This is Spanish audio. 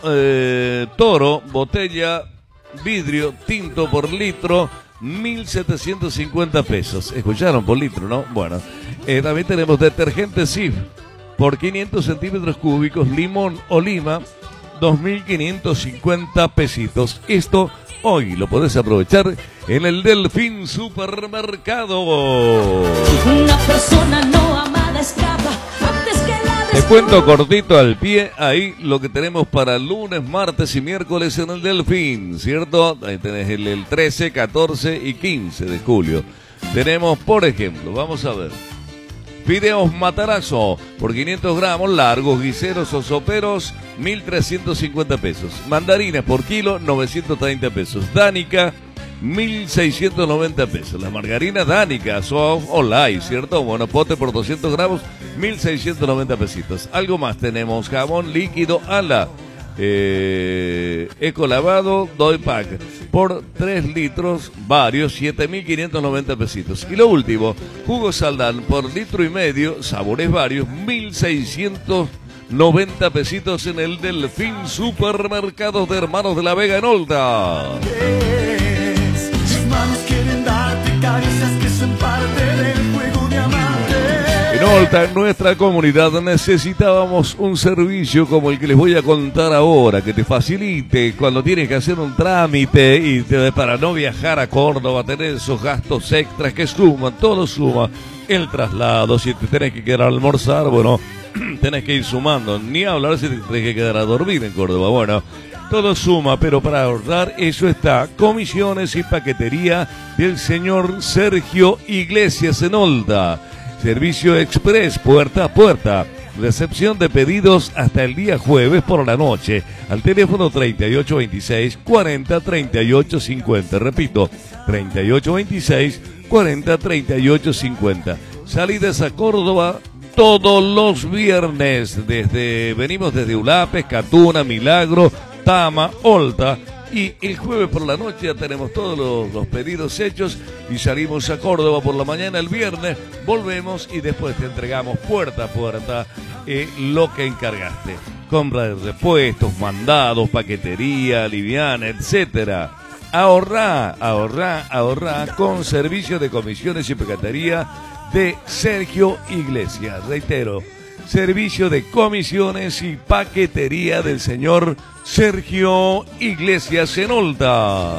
Toro, botella, vidrio, tinto por litro, 1.750 pesos. ¿Escucharon? Por litro, ¿no? Bueno, también tenemos detergente Cif por 500 centímetros cúbicos, limón o lima, 2.550 pesitos. Esto hoy lo podés aprovechar en el Delfín Supermercado. Una persona no amada escapa antes que la Te cuento cortito al pie ahí lo que tenemos para lunes, martes y miércoles en el Delfín, ¿cierto? Ahí tenés el 13, 14 y 15 de julio. Tenemos, por ejemplo, vamos a ver, fideos Matarazzo por 500 gramos, largos, guiseros o soperos, 1.350 pesos. Mandarinas por kilo, 930 pesos. Dánica, 1.690 pesos. Las margarinas Dánica, soft o light, ¿cierto? Bueno, pote por 200 gramos, 1.690 pesitos. Algo más tenemos, jamón líquido ala, eco lavado, doy pack, por 3 litros, varios, 7.590 pesitos. Y lo último, jugo Saldán por litro y medio, sabores varios, 1.690 pesitos en el Delfín Supermercados de Hermanos de la Vega en Olta. Sus manos quieren darte caricias que son parte del juego de amarte. En Olta, en nuestra comunidad, necesitábamos un servicio como el que les voy a contar ahora, que te facilite cuando tienes que hacer un trámite y para no viajar a Córdoba, tener esos gastos extras que suman, todo suma. El traslado, si te tenés que quedar a almorzar, bueno, tenés que ir sumando. Ni hablar si te tenés que quedar a dormir en Córdoba, bueno, todo suma, pero para ahorrar eso está Comisiones y Paquetería del señor Sergio Iglesias en Olta. Servicio express, puerta a puerta. Recepción de pedidos hasta el día jueves por la noche. Al teléfono 3826-403850. Repito, 3826-403850. Salidas a Córdoba todos los viernes. Venimos desde Ulapes, Catuna, Milagro, Tama, Olta. Y el jueves por la noche ya tenemos todos los pedidos hechos y salimos a Córdoba por la mañana. El viernes volvemos y después te entregamos puerta a puerta lo que encargaste. Compra de repuestos, mandados, paquetería, liviana, etcétera. Ahorrá con servicio de comisiones y paquetería de Sergio Iglesias. Reitero, servicio de comisiones y paquetería del señor Sergio Iglesias en Olta.